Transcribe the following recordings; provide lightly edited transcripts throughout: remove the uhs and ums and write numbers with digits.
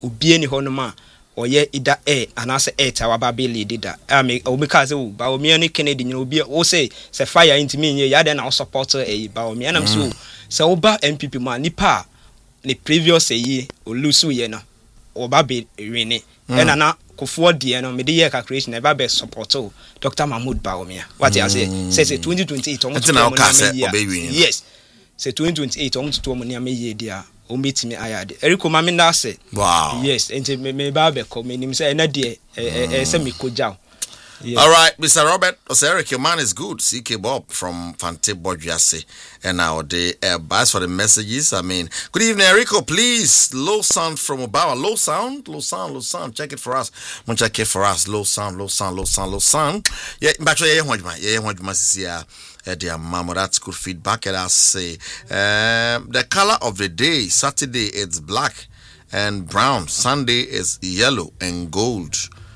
obie ni hɔ no ma oye ida anase tawaba be lead da obi ka say ba omi ani Kennedy nyina obi o say fire intimi nye ya de na support ba omi anam so oba MPP ma nipa ne previous olusu ye no oba be wini na Kofo de no me de ye calculation e ba be support Dr. Mahmoud Bawumia what you say 2028 yes say 2028 to mo me ye dia o metimi ayade Eriko mame na say wow yes enti me ba be ko me nim say na de say me koja. Yes. All right, Mr. Robert Oseric, your man is good. CK Bob from Fante Bojiase. And now the as for the messages, I mean, good evening, Eriko. Please, low sound from Obawa. Low sound. Check it for us. Check it for us. Low sound. Yeah, but dear Mama, that's good feedback. And I say, the color of the day, Saturday it's black and brown. Sunday is yellow and gold.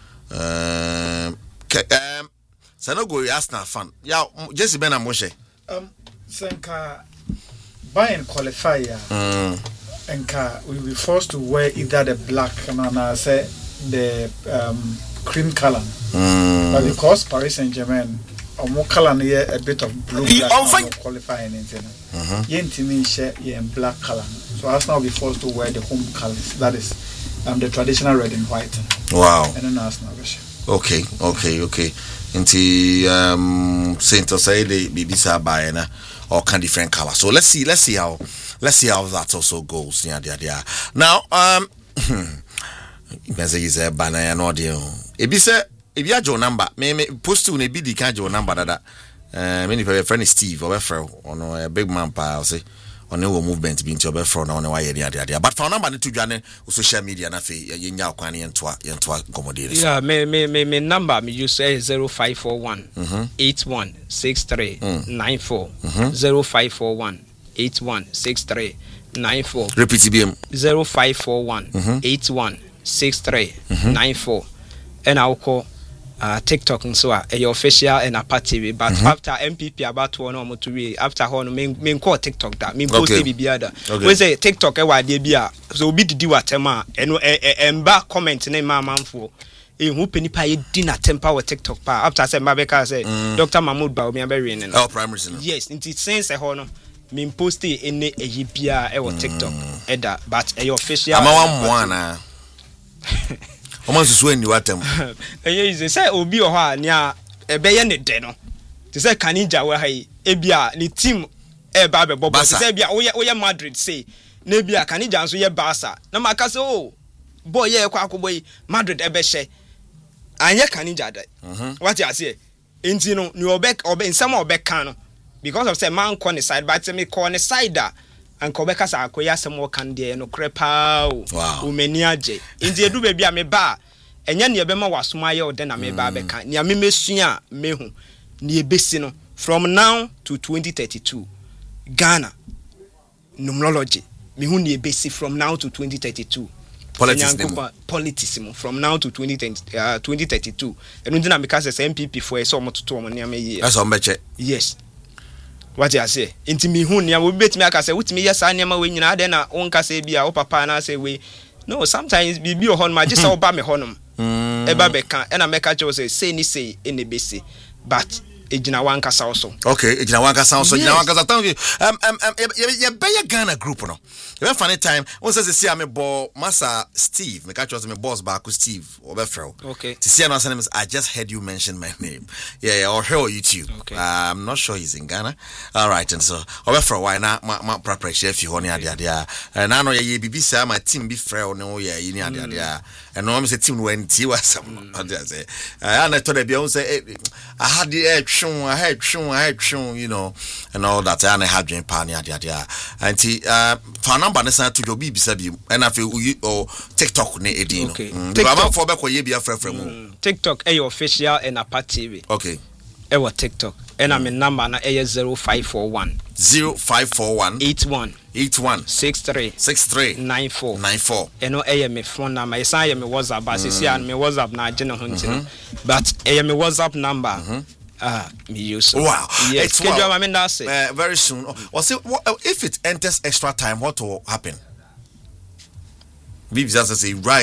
Sanogo Arsenal fan. Yeah, Jesse Ben Amoshe. Senka buy and qualify and we will be forced to wear either the black and say the cream color. But because Paris Saint-Germain or more color near a bit of blue black qualifying in share in black color. So Arsenal will be forced to wear the home colors. That is the traditional red and white. Wow. And then Arsenal version. Okay. Inti Saint say the BBC buy na or can different color. So let's see how that also goes. Yeah. Now message is a banner and audio. If you your number, me post to ne be the kind your number that many friend Steve or a big man pa say on no movement be into your front on why but for number to join social media na fe yenya kwani yentwa accommodate. Yeah, me number me use 0541 8163 94 0541 8163 94. Repeat BM 0541 8163 94 and I'll call TikTok and so your official and a party but after MPP about one or to be after horn main call TikTok that mean post be other we say TikTok dey bia so be di watema and back comment name man for who penny pay dinner temper with TikTok pa after say Mabeka say Dr. Mahmoud Bawumia be reading primary yes it sense a horn mean post in a bia TikTok eda but your official ama Oman so any watem. Yes, say obi o ha nia ebe ye ne de no. Te say Kanija we ha e bia ni team e ba be bobo. Te say bia we Madrid say na bia Kanija nso ye Barca. Na maka say oh boy ye kwa akoboy Madrid ebe hye. Anye Kanija da. What you say? Enti no ni obe nsam obe kan no because of say man ko ne side but me ko ne side and Kobeka sa akoya semo kan de no krepa o mani age indi edu ba bia me ba enya ne be ma wasoma ye ode na me ba be kan ne me mesua mehu ne ebesi no from now to 2032 Ghana numerology mehu ne ebesi from now to 2032 politics from now to 2032 enu ndi na me ka say MPP for so mototo mo ne me ye that's on beche yes. What you say? Inti mi hu nia we bet me aka say wutimi yesa niam we nyina de na wonka say bia wo papa na say we no sometimes bibi o hon ma je say oba me honom eba be kan e na meka che say ni say ene besi but ejina wanka sa also okay ejina wanka sa also ejina wanka sa thank you ye be Ghana group no e be funny time won say see am bo masa Steve me catch us me boss back Steve obefrel okay to see another name is I just heard you mention my name yeah or here on YouTube okay. I'm not sure he's in Ghana all right and so obefrel why na ma preparation if you honey ade and I know ye bibisa my team be frel no yeah you need ade and no me say team when ti wasam I say and I told them say I had the I had you know and all that and I had dream pan ade and for number na say to your bibi sabi and I feel or TikTok ne edi no TikTok for be ko ye bia frefrem TikTok your official and a party TV okay our TikTok and I'm in number na 0541 81 63 94 eno me phone number say me WhatsApp but say me WhatsApp na agene ho ntino but me WhatsApp number me use wow yes very soon or say if it enters extra time what will happen Vibes as say